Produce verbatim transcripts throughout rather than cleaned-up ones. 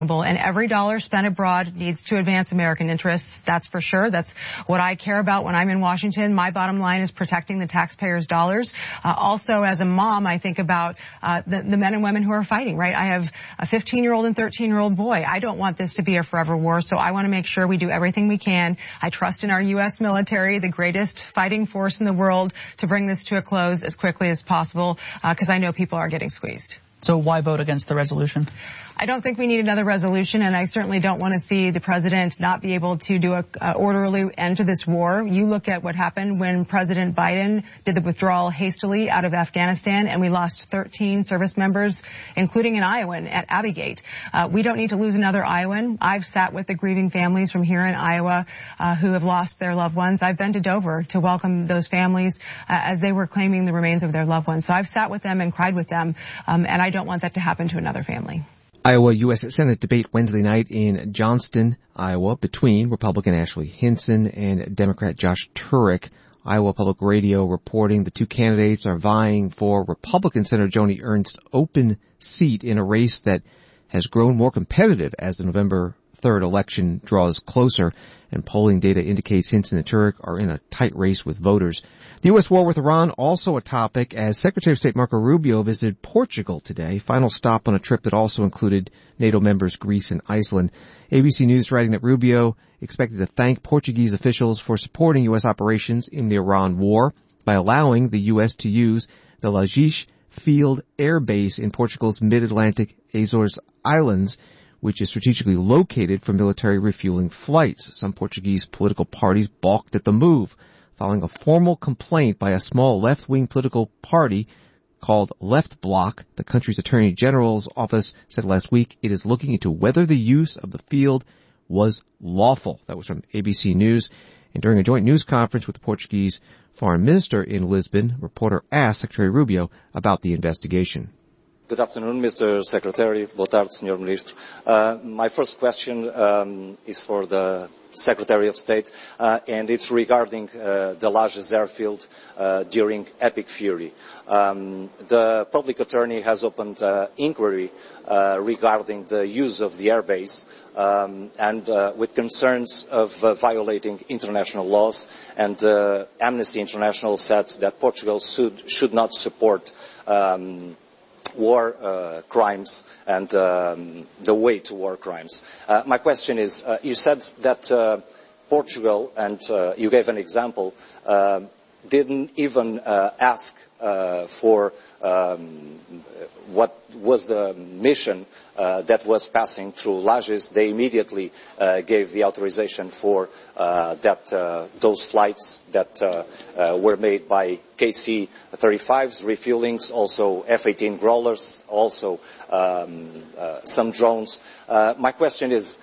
And every dollar spent abroad needs to advance American interests. That's for sure. That's what I care about when I'm in Washington. My bottom line is protecting the taxpayers' dollars. Uh, also, as a mom, I think about uh, the, the men and women who are fighting, right? I have a fifteen-year-old and thirteen-year-old boy. I don't want this to be a forever war, so I want to make sure we do everything we can. I trust in our U S military, the greatest fighting force in the world, to bring this to a close as quickly as possible, because uh, I know people are getting squeezed. So why vote against the resolution? I don't think we need another resolution, and I certainly don't want to see the president not be able to do a, a orderly end to this war. You look at what happened when President Biden did the withdrawal hastily out of Afghanistan, and we lost thirteen service members, including an Iowan at Abbey Gate. Uh, we don't need to lose another Iowan. I've sat with the grieving families from here in Iowa uh, who have lost their loved ones. I've been to Dover to welcome those families uh, as they were claiming the remains of their loved ones. So I've sat with them and cried with them, um, and I don't want that to happen to another family. Iowa U S Senate debate Wednesday night in Johnston, Iowa, between Republican Ashley Hinson and Democrat Josh Turek. Iowa Public Radio reporting the two candidates are vying for Republican Senator Joni Ernst's open seat in a race that has grown more competitive as the November third election draws closer, and polling data indicates Hinson and Turek are in a tight race with voters. The U S war with Iran also a topic as Secretary of State Marco Rubio visited Portugal today, final stop on a trip that also included NATO members Greece and Iceland. A B C News writing that Rubio expected to thank Portuguese officials for supporting U S operations in the Iran war by allowing the U S to use the Lajes Field Air Base in Portugal's mid-Atlantic Azores Islands, which is strategically located for military refueling flights. Some Portuguese political parties balked at the move, following a formal complaint by a small left-wing political party called Left Bloc. The country's Attorney General's office said last week it is looking into whether the use of the field was lawful. That was from A B C News. And during a joint news conference with the Portuguese foreign minister in Lisbon, a reporter asked Secretary Rubio about the investigation. Good afternoon, Mister Secretary. Boa tarde, Senhor Ministro. Uh, my first question um, is for the Secretary of State, uh, and it's regarding uh, the Lajes airfield uh, during Epic Fury. Um, the public attorney has opened uh, inquiry uh, regarding the use of the airbase um, and uh, with concerns of uh, violating international laws, and uh, Amnesty International said that Portugal should, should not support um, war uh, crimes and um, the way to war crimes. Uh, my question is, uh, you said that uh, Portugal, and uh, you gave an example, uh, didn't even uh, ask uh, for um, what was the mission uh, that was passing through Lajes. They immediately uh, gave the authorization for uh, that uh, those flights that uh, uh, were made by K C thirty-fives, refuelings, also F eighteen Growlers, also um, uh, some drones. Uh, my question is,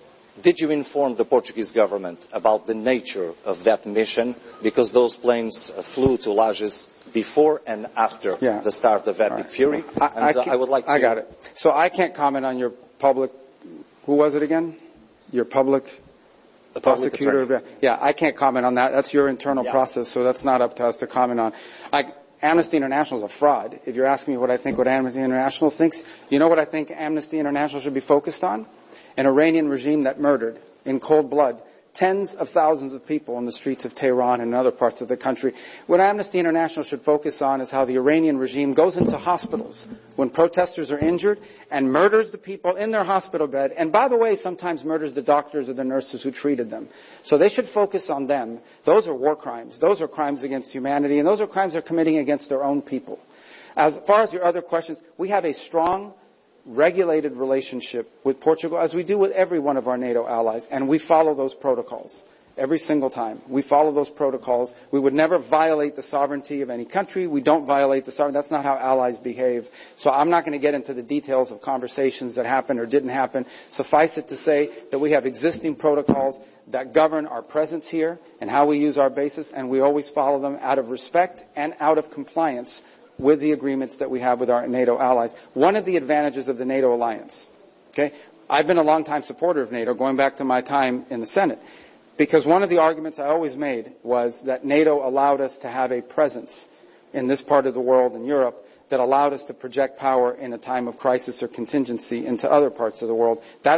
did you inform the Portuguese government about the nature of that mission? Because those planes uh, flew to Lajes before and after yeah. the start of Epic right. Fury. I, and I, uh, I would like to... I got it. So I can't comment on your public... Who was it again? Your public... The prosecutor? Public yeah, I can't comment on that. That's your internal yeah. process, so that's not up to us to comment on. I, Amnesty International is a fraud. If you're asking me what I think what Amnesty International thinks, you know what I think Amnesty International should be focused on? An Iranian regime that murdered in cold blood tens of thousands of people in the streets of Tehran and other parts of the country. What Amnesty International should focus on is how the Iranian regime goes into hospitals when protesters are injured and murders the people in their hospital bed, and by the way, sometimes murders the doctors or the nurses who treated them. So they should focus on them. Those are war crimes. Those are crimes against humanity, and those are crimes they're committing against their own people. As far as your other questions, we have a strong regulated relationship with Portugal, as we do with every one of our NATO allies, and we follow those protocols every single time. We follow those protocols. We would never violate the sovereignty of any country. We don't violate the sovereignty. That's not how allies behave. So I'm not going to get into the details of conversations that happened or didn't happen. Suffice it to say that we have existing protocols that govern our presence here and how we use our bases, and we always follow them out of respect and out of compliance with the agreements that we have with our NATO allies. One of the advantages of the NATO alliance, okay, I've been a long-time supporter of NATO, going back to my time in the Senate, because one of the arguments I always made was that NATO allowed us to have a presence in this part of the world, in Europe, that allowed us to project power in a time of crisis or contingency into other parts of the world. That